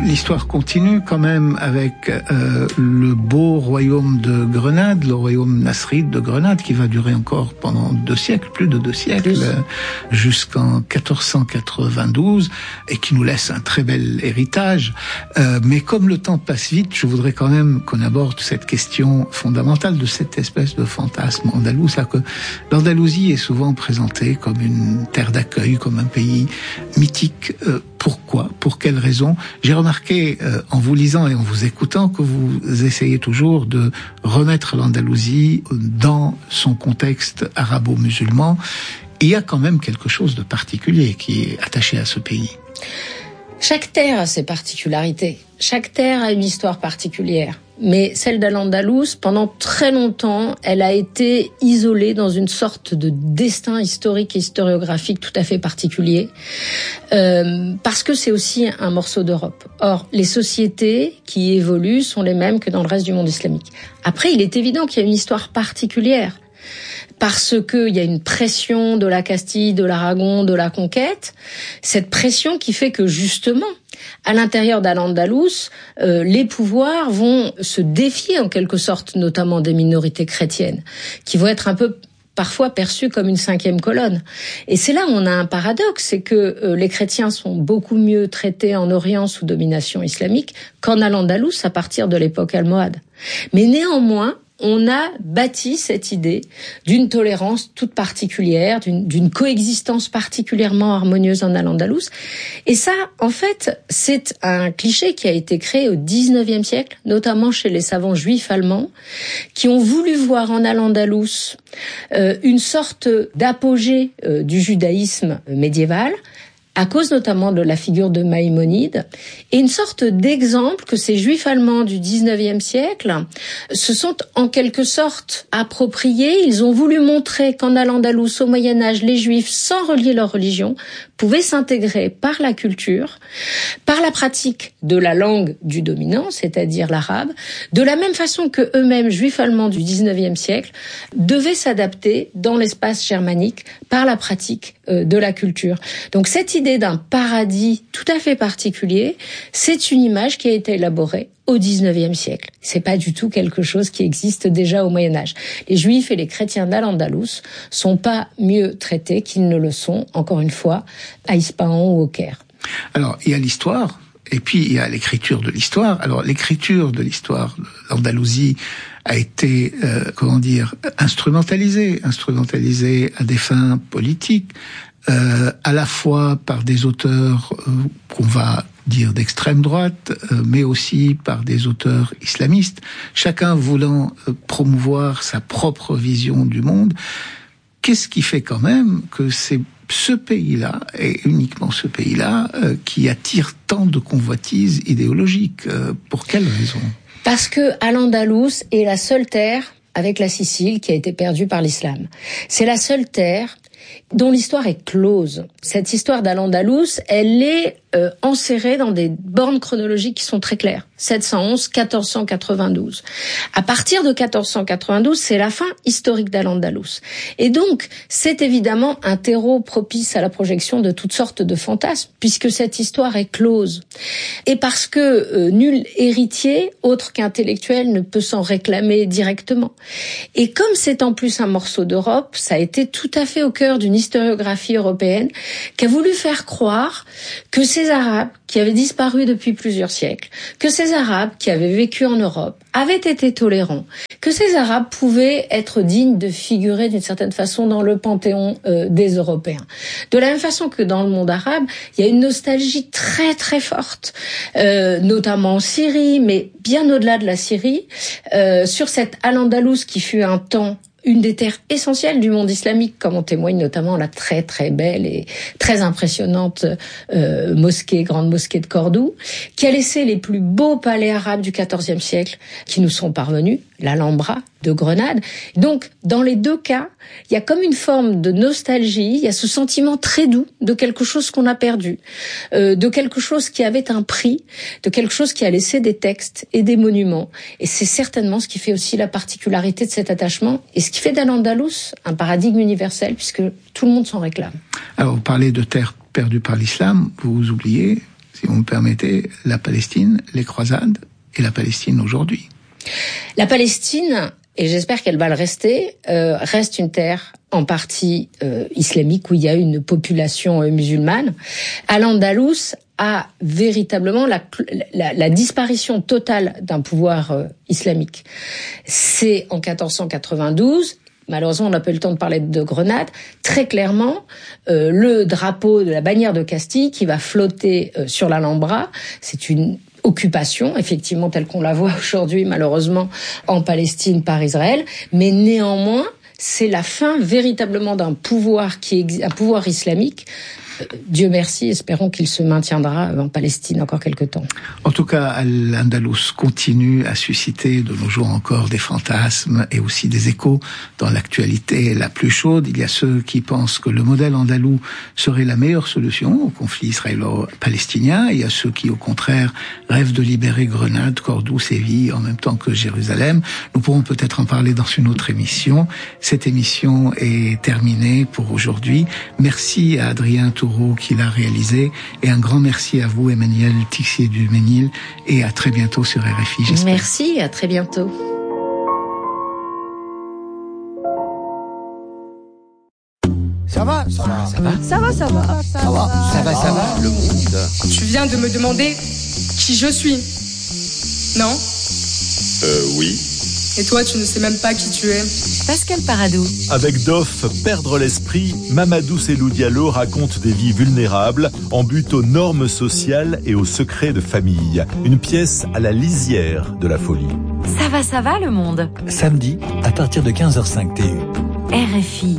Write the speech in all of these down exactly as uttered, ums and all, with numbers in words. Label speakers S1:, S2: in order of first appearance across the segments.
S1: l'histoire continue quand même avec euh, le beau royaume de Grenade, le royaume nasride de Grenade, qui va durer encore pendant deux siècles, plus de deux siècles, euh, jusqu'en quatorze cent quatre-vingt-douze, et qui nous laisse un très bel héritage. Euh, mais comme le temps passe vite, je voudrais quand même qu'on aborde cette question fondamentale de cette espèce de fantasme andalou, c'est-à-dire que l'Andalousie est souvent présentée comme une terre d'accueil, comme un pays mythique. Euh, pourquoi ? Pour quelles raisons ? J'ai remarqué, euh, en vous lisant et en vous écoutant, que vous essayez toujours de remettre l'Andalousie dans son contexte arabo-musulman. Il y a quand même quelque chose de particulier qui est attaché à ce pays.
S2: Chaque terre a ses particularités. Chaque terre a une histoire particulière. Mais celle d'Al-Andalus, pendant très longtemps, elle a été isolée dans une sorte de destin historique et historiographique tout à fait particulier, euh, parce que c'est aussi un morceau d'Europe. Or, les sociétés qui évoluent sont les mêmes que dans le reste du monde islamique. Après, il est évident qu'il y a une histoire particulière, parce qu'il y a une pression de la Castille, de l'Aragon, de la conquête, cette pression qui fait que justement, à l'intérieur d'Al-Andalus, euh, les pouvoirs vont se défier en quelque sorte, notamment des minorités chrétiennes, qui vont être un peu parfois perçues comme une cinquième colonne. Et c'est là où on a un paradoxe, c'est que euh, les chrétiens sont beaucoup mieux traités en Orient sous domination islamique qu'en Al-Andalus à partir de l'époque almohade. Mais néanmoins, on a bâti cette idée d'une tolérance toute particulière, d'une, d'une coexistence particulièrement harmonieuse en Al-Andalus. Et ça, en fait, c'est un cliché qui a été créé au dix-neuvième siècle, notamment chez les savants juifs allemands, qui ont voulu voir en Al-Andalus euh, une sorte d'apogée euh, du judaïsme médiéval, à cause notamment de la figure de Maïmonide, et une sorte d'exemple que ces juifs allemands du dix-neuvième siècle se sont en quelque sorte appropriés. Ils ont voulu montrer qu'en Al-Andalus, au Moyen-Âge, les juifs, sans relier leur religion, pouvaient s'intégrer par la culture, par la pratique de la langue du dominant, c'est-à-dire l'arabe, de la même façon que eux-mêmes, juifs allemands du dix-neuvième siècle, devaient s'adapter dans l'espace germanique par la pratique euh, de la culture. Donc cette idée d'un paradis tout à fait particulier, c'est une image qui a été élaborée au dix-neuvième siècle. C'est pas du tout quelque chose qui existe déjà au Moyen-Âge. Les Juifs et les chrétiens d'Al-Andalus sont pas mieux traités qu'ils ne le sont, encore une fois, à Ispahan ou au Caire.
S1: Alors, il y a l'histoire, et puis il y a l'écriture de l'histoire. Alors, l'écriture de l'histoire de l'Andalousie a été, euh, comment dire, instrumentalisée, instrumentalisée à des fins politiques, euh, à la fois par des auteurs euh, qu'on va dire d'extrême droite, euh, mais aussi par des auteurs islamistes, chacun voulant euh, promouvoir sa propre vision du monde. Qu'est-ce qui fait quand même que c'est ce pays-là, et uniquement ce pays-là, euh, qui attire tant de convoitises idéologiques? Euh, pour quelles raisons?
S2: Parce que Al-Andalus est la seule terre, avec la Sicile, qui a été perdue par l'islam. C'est la seule terre dont l'histoire est close. Cette histoire d'Al-Andalus, elle est euh, enserrée dans des bornes chronologiques qui sont très claires. sept cent onze, quatorze cent quatre-vingt-douze. À partir de quatorze cent quatre-vingt-douze, c'est la fin historique d'Al-Andalus. Et donc, c'est évidemment un terreau propice à la projection de toutes sortes de fantasmes, puisque cette histoire est close. Et parce que euh, nul héritier, autre qu'intellectuel, ne peut s'en réclamer directement. Et comme c'est en plus un morceau d'Europe, ça a été tout à fait au cœur d'une historiographie européenne qui a voulu faire croire que ces Arabes qui avaient disparu depuis plusieurs siècles, que ces Arabes qui avaient vécu en Europe avaient été tolérants, que ces Arabes pouvaient être dignes de figurer d'une certaine façon dans le panthéon euh, des Européens. De la même façon que dans le monde arabe, il y a une nostalgie très très forte, euh, notamment en Syrie, mais bien au-delà de la Syrie, euh, sur cette Al-Andalus qui fut un temps une des terres essentielles du monde islamique, comme en témoigne notamment la très très belle et très impressionnante euh, mosquée, grande mosquée de Cordoue, qui a laissé les plus beaux palais arabes du quatorzième siècle qui nous sont parvenus, l'Alhambra de Grenade. Donc, dans les deux cas, il y a comme une forme de nostalgie, il y a ce sentiment très doux de quelque chose qu'on a perdu, euh, de quelque chose qui avait un prix, de quelque chose qui a laissé des textes et des monuments. Et c'est certainement ce qui fait aussi la particularité de cet attachement et ce qui fait d'Al-Andalus un paradigme universel, puisque tout le monde s'en réclame.
S1: Alors, vous parlez de terre perdue par l'islam, vous oubliez si vous me permettez, la Palestine, les croisades et la Palestine aujourd'hui.
S2: La Palestine, et j'espère qu'elle va le rester, euh, reste une terre en partie euh, islamique où il y a une population euh, musulmane. Al-Andalus a véritablement la, la, la disparition totale d'un pouvoir euh, islamique. C'est en quatorze cent quatre-vingt-douze. Malheureusement, on n'a pas eu le temps de parler de Grenade. Très clairement, euh, le drapeau de la bannière de Castille qui va flotter euh, sur l'Alhambra, c'est une occupation, effectivement, telle qu'on la voit aujourd'hui, malheureusement, en Palestine par Israël. Mais néanmoins, c'est la fin véritablement d'un pouvoir qui est un pouvoir islamique. Dieu merci, espérons qu'il se maintiendra en Palestine encore quelque temps.
S1: En tout cas, Al-Andalus continue à susciter de nos jours encore des fantasmes et aussi des échos dans l'actualité la plus chaude. Il y a ceux qui pensent que le modèle andalou serait la meilleure solution au conflit israélo-palestinien. Il y a ceux qui, au contraire, rêvent de libérer Grenade, Cordoue, Séville en même temps que Jérusalem. Nous pourrons peut-être en parler dans une autre émission. Cette émission est terminée pour aujourd'hui. Merci à Adrien Toureau qui l'a réalisé, et un grand merci à vous, Emmanuel Tixier-Duménil, et à très bientôt sur R F I, j'espère.
S2: Merci, à très bientôt.
S3: Ça va, ça va, ça va,
S4: ça va, ça va,
S3: ça va, ça va, ça va, le monde.
S5: Tu viens de me demander qui je suis, non?
S6: Euh, oui.
S5: Et toi, tu ne sais même pas qui tu es.
S4: Pascal Paradou.
S7: Avec Doff, Perdre l'esprit, Mamadou Selou Diallo raconte des vies vulnérables en but aux normes sociales et aux secrets de famille. Une pièce à la lisière de la folie.
S4: Ça va, ça va le monde.
S8: Samedi, à partir de quinze heures cinq T U.
S4: R F I.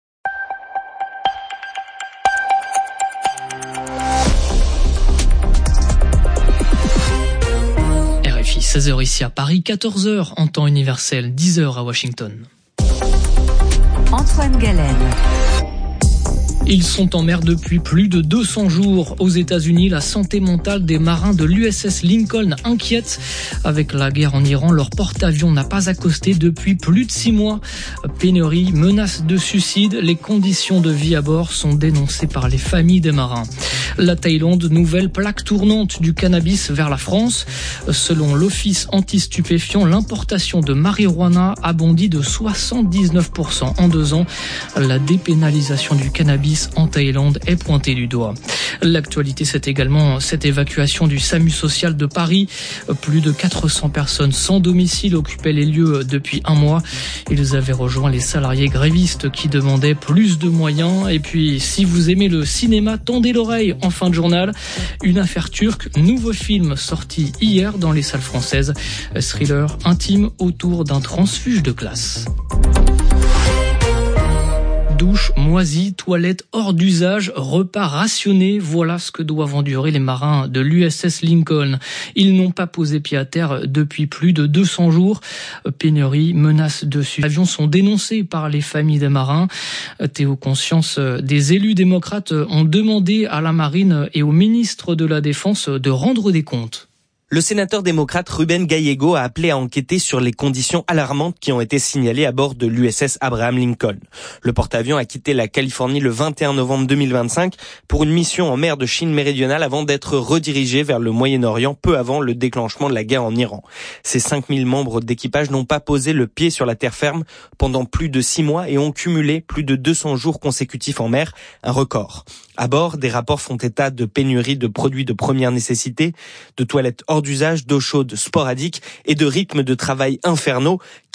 S9: seize heures ici à Paris, quatorze heures en temps universel, dix heures à Washington.
S4: Antoine Galen.
S9: Ils sont en mer depuis plus de deux cents jours. Aux États-Unis, la santé mentale des marins de l'U S S Lincoln inquiète. Avec la guerre en Iran, leur porte-avions n'a pas accosté depuis plus de six mois. Pénurie, menace de suicide, les conditions de vie à bord sont dénoncées par les familles des marins. La Thaïlande, nouvelle plaque tournante du cannabis vers la France. Selon l'Office anti-stupéfiant, l'importation de marijuana a bondi de soixante-dix-neuf pour cent en deux ans. La dépénalisation du cannabis en Thaïlande est pointée du doigt. L'actualité, c'est également cette évacuation du SAMU social de Paris. Plus de quatre cents personnes sans domicile occupaient les lieux depuis un mois. Ils avaient rejoint les salariés grévistes qui demandaient plus de moyens. Et puis, si vous aimez le cinéma, tendez l'oreille en fin de journal. Une affaire turque, nouveau film sorti hier dans les salles françaises. Thriller intime autour d'un transfuge de classe. Douche moisie, toilettes hors d'usage, repas rationnés, voilà ce que doivent endurer les marins de l'U S S Lincoln. Ils n'ont pas posé pied à terre depuis plus de deux cents jours. Pénurie, menace de suicide. Les avions sont dénoncés par les familles des marins. Théo Conscience, des élus démocrates ont demandé à la marine et au ministre de la Défense de rendre des comptes.
S10: Le sénateur démocrate Ruben Gallego a appelé à enquêter sur les conditions alarmantes qui ont été signalées à bord de l'U S S Abraham Lincoln. Le porte-avions a quitté la Californie le vingt et un novembre deux mille vingt-cinq pour une mission en mer de Chine méridionale avant d'être redirigé vers le Moyen-Orient peu avant le déclenchement de la guerre en Iran. Ces cinq mille membres d'équipage n'ont pas posé le pied sur la terre ferme pendant plus de six mois et ont cumulé plus de deux cents jours consécutifs en mer, un record. À bord, des rapports font état de pénurie de produits de première nécessité, de toilettes hors d'usage, d'eau chaude sporadique et de rythmes de travail infernaux